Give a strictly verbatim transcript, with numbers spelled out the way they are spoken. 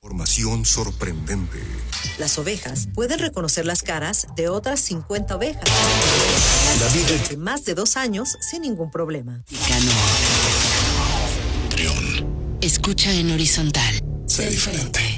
Información sorprendente. Las ovejas pueden reconocer las caras de otras cincuenta ovejas. La vida de más de dos años sin ningún problema. Escucha en horizontal. Sé diferente.